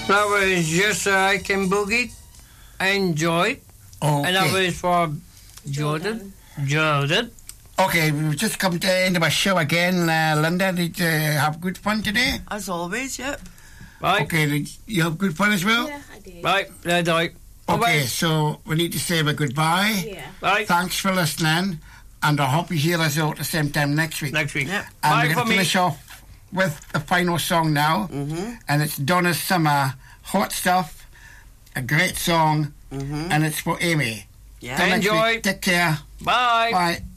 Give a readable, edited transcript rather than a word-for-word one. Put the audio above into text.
That was Just So I Can Boogie. Enjoy. Okay. And that was for Jordan. Okay, we've just come to the end of our show again. Linda, did you have good fun today? As always, yep. Right. Okay, did you have good fun as well? Yeah, I did. Right, right. Okay, Bye-bye. so we need to say a goodbye. Yeah. Right. Thanks for listening, and I hope you hear us all at the same time next week. Next week. Yep. And Bye we're for going to me. finish off with the final song now, and it's Donna Summer, Hot Stuff, a great song, and it's for Amy. Yeah. Till next Enjoy. week. Take care. Bye. Bye.